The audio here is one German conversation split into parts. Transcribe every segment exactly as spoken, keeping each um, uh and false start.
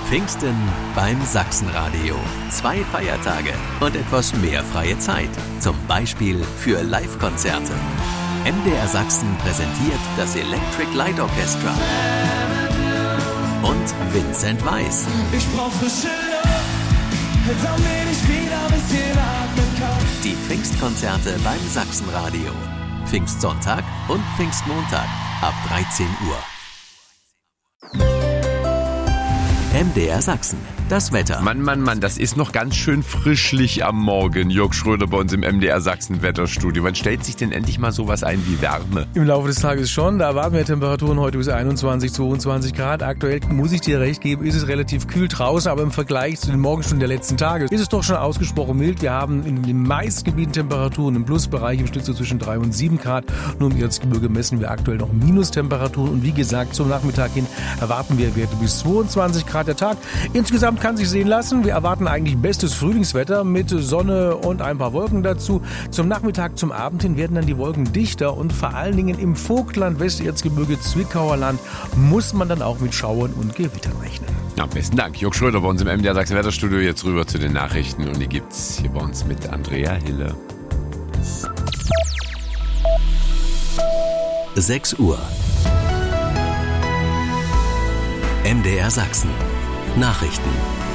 Pfingsten beim Sachsenradio. Zwei Feiertage und etwas mehr freie Zeit. Zum Beispiel für Live-Konzerte. M D R Sachsen präsentiert das Electric Light Orchestra und Vincent Weiss. Ich brauch frische Luft, damit ich wieder ein bisschen atmen kann. Die Pfingstkonzerte beim Sachsenradio. Pfingstsonntag und Pfingstmontag ab dreizehn Uhr. M D R Sachsen, das Wetter. Mann, Mann, Mann, das ist noch ganz schön frischlich am Morgen. Jörg Schröder bei uns im M D R Sachsen Wetterstudio. Wann stellt sich denn endlich mal sowas ein wie Wärme? Im Laufe des Tages schon. Da erwarten wir Temperaturen heute bis einundzwanzig, zweiundzwanzig Grad. Aktuell, muss ich dir recht geben, ist es relativ kühl draußen, aber im Vergleich zu den Morgenstunden der letzten Tage ist es doch schon ausgesprochen mild. Wir haben in den meisten Gebieten Temperaturen im Plusbereich im Schnitt so zwischen drei und sieben Grad. Nur im Erzgebirge messen wir aktuell noch Minustemperaturen. Und wie gesagt, zum Nachmittag hin erwarten wir Werte bis zweiundzwanzig Grad. Der Tag insgesamt kann sich sehen lassen. Wir erwarten eigentlich bestes Frühlingswetter mit Sonne und ein paar Wolken dazu. Zum Nachmittag, zum Abend hin werden dann die Wolken dichter und vor allen Dingen im Vogtland, Westerzgebirge, Zwickauer Land muss man dann auch mit Schauern und Gewittern rechnen. Ja, besten Dank. Jörg Schröder bei uns im M D R Sachsen Wetterstudio. Jetzt rüber zu den Nachrichten und die gibt's hier bei uns mit Andrea Hille. sechs Uhr. M D R Sachsen. Nachrichten.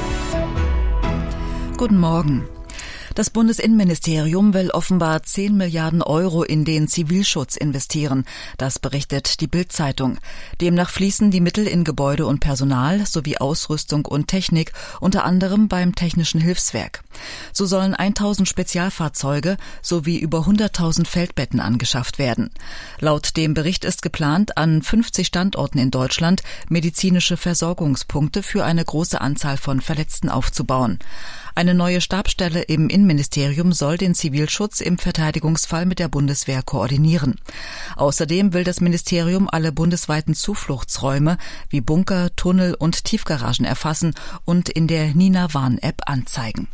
Guten Morgen. Das Bundesinnenministerium will offenbar zehn Milliarden Euro in den Zivilschutz investieren. Das berichtet die Bild-Zeitung. Demnach fließen die Mittel in Gebäude und Personal sowie Ausrüstung und Technik, unter anderem beim Technischen Hilfswerk. So sollen tausend Spezialfahrzeuge sowie über hunderttausend Feldbetten angeschafft werden. Laut dem Bericht ist geplant, an fünfzig Standorten in Deutschland medizinische Versorgungspunkte für eine große Anzahl von Verletzten aufzubauen. Eine neue Stabsstelle im Innenministerium soll den Zivilschutz im Verteidigungsfall mit der Bundeswehr koordinieren. Außerdem will das Ministerium alle bundesweiten Zufluchtsräume wie Bunker, Tunnel und Tiefgaragen erfassen und in der Nina-Warn-App anzeigen.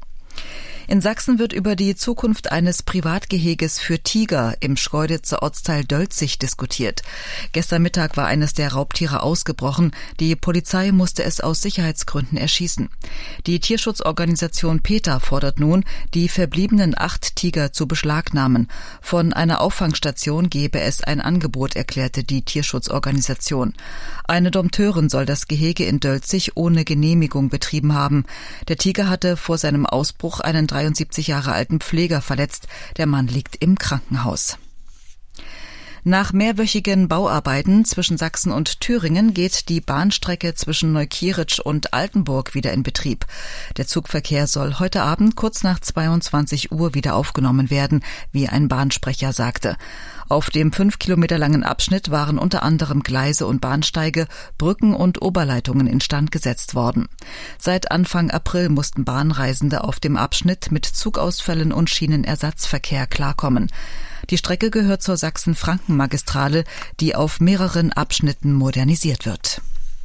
In Sachsen wird über die Zukunft eines Privatgeheges für Tiger im Schkeuditzer Ortsteil Dölzig diskutiert. Gestern Mittag war eines der Raubtiere ausgebrochen. Die Polizei musste es aus Sicherheitsgründen erschießen. Die Tierschutzorganisation PETA fordert nun, die verbliebenen acht Tiger zu beschlagnahmen. Von einer Auffangstation gebe es ein Angebot, erklärte die Tierschutzorganisation. Eine Dompteurin soll das Gehege in Dölzig ohne Genehmigung betrieben haben. Der Tiger hatte vor seinem Ausbruch einen dreiundsiebzig Jahre alten Pfleger verletzt. Der Mann liegt im Krankenhaus. Nach mehrwöchigen Bauarbeiten zwischen Sachsen und Thüringen geht die Bahnstrecke zwischen Neukieritsch und Altenburg wieder in Betrieb. Der Zugverkehr soll heute Abend kurz nach zweiundzwanzig Uhr wieder aufgenommen werden, wie ein Bahnsprecher sagte. Auf dem fünf Kilometer langen Abschnitt waren unter anderem Gleise und Bahnsteige, Brücken und Oberleitungen instand gesetzt worden. Seit Anfang April mussten Bahnreisende auf dem Abschnitt mit Zugausfällen und Schienenersatzverkehr klarkommen. Die Strecke gehört zur Sachsen-Franken-Magistrale, die auf mehreren Abschnitten modernisiert wird.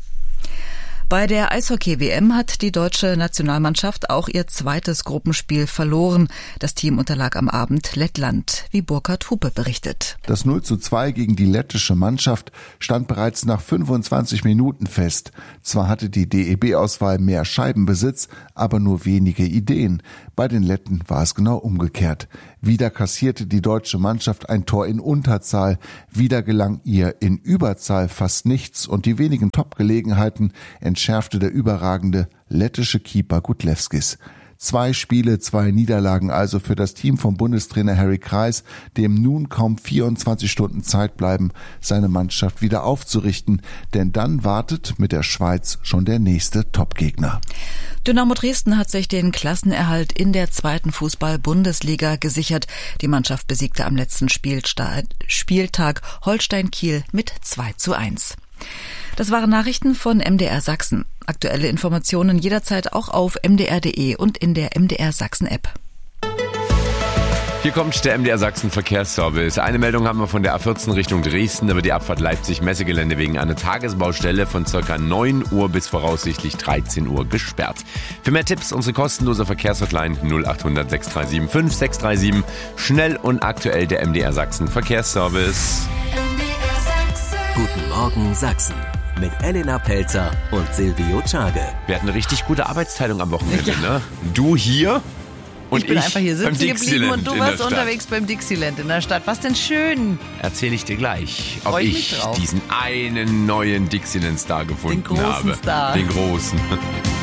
Bei der Eishockey-W M hat die deutsche Nationalmannschaft auch ihr zweites Gruppenspiel verloren. Das Team unterlag am Abend Lettland, wie Burkhard Hupe berichtet. Das null zu zwei gegen die lettische Mannschaft stand bereits nach fünfundzwanzig Minuten fest. Zwar hatte die D E B-Auswahl mehr Scheibenbesitz, aber nur wenige Ideen. Bei den Letten war es genau umgekehrt. Wieder kassierte die deutsche Mannschaft ein Tor in Unterzahl. Wieder gelang ihr in Überzahl fast nichts und die wenigen Top-Gelegenheiten entschärfte der überragende lettische Keeper Gudlewskis. Zwei Spiele, zwei Niederlagen also für das Team vom Bundestrainer Harry Kreis, dem nun kaum vierundzwanzig Stunden Zeit bleiben, seine Mannschaft wieder aufzurichten, denn dann wartet mit der Schweiz schon der nächste Topgegner. Dynamo Dresden hat sich den Klassenerhalt in der zweiten Fußball-Bundesliga gesichert. Die Mannschaft besiegte am letzten Spieltag Holstein Kiel mit zwei zu eins. Das waren Nachrichten von M D R Sachsen. Aktuelle Informationen jederzeit auch auf m d r punkt d e und in der M D R Sachsen App. Hier kommt der M D R Sachsen Verkehrsservice. Eine Meldung haben wir von der A vierzehn Richtung Dresden über die Abfahrt Leipzig-Messegelände wegen einer Tagesbaustelle von ca. neun Uhr bis voraussichtlich dreizehn Uhr gesperrt. Für mehr Tipps unsere kostenlose Verkehrshotline null acht hundert sechs drei sieben fünf sechs drei sieben. Schnell und aktuell der M D R Sachsen Verkehrsservice. Guten Morgen Sachsen. mit Elena Pelzer und Silvio Czage. Wir hatten eine richtig gute Arbeitsteilung am Wochenende, ja. ne? Du hier und ich bin ich einfach hier sitzen geblieben und du warst unterwegs beim Dixieland in der Stadt. Was denn schön? Erzähle ich dir gleich, ob Freu ich ich mich drauf. diesen einen neuen Dixieland-Star gefunden Den großen habe. Star. Den großen.